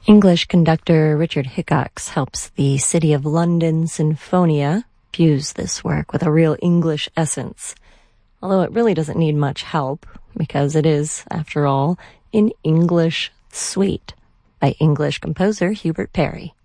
English conductor Richard Hickox helps the City of London Sinfonia fuse this work with a real English essence, although it really doesn't need much help because it is, after all, an English suite by English composer Hubert Parry.